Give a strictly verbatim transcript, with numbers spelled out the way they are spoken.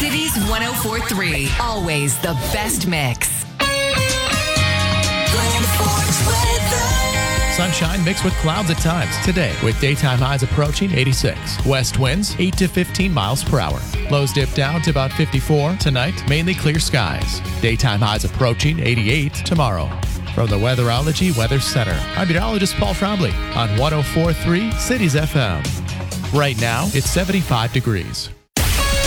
Cities one oh four point three. Always the best mix. Sunshine mixed with clouds at times today, with daytime highs approaching eighty-six. West winds eight to fifteen miles per hour. Lows dip down to about fifty-four. Tonight, mainly clear skies. Daytime highs approaching eighty-eight tomorrow. From the Weatherology Weather Center, I'm meteorologist Paul Trombley on one oh four point three Cities F M. Right now, it's seventy-five degrees.